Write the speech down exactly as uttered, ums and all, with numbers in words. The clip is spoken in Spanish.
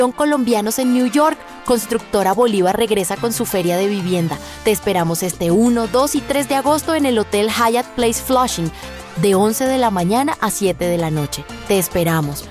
Colombianos en New York, Constructora Bolívar regresa con su feria de vivienda. Te esperamos este uno, dos y tres de agosto en el Hotel Hyatt Place Flushing, de once de la mañana a siete de la noche. Te esperamos.